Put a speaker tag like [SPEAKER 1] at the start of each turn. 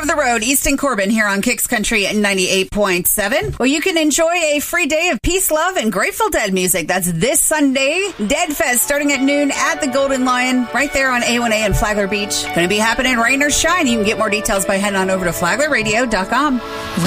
[SPEAKER 1] the road, Easton Corbin here on Kicks Country 98.7. Well, you can enjoy a free day of peace, love, and Grateful Dead music. That's this Sunday. Dead Fest starting at noon at the Golden Lion right there on A1A in Flagler Beach. Going to be happening rain or shine. You can get more details by heading on over to flaglerradio.com.